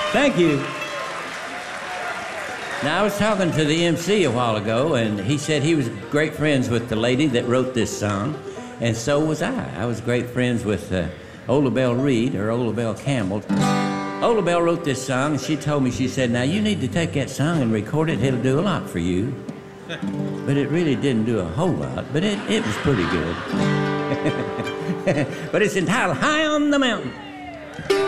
Thank you. Now, I was talking to the MC a while ago, and he said he was great friends with the lady that wrote this song, and so was I. I was great friends with Ola Belle Reed, or Ola Belle Campbell. Ola Belle wrote this song, and she told me, she said, now you need to take that song and record it. It'll do a lot for you. But it really didn't do a whole lot, but it was pretty good. But it's entitled High on the Mountain.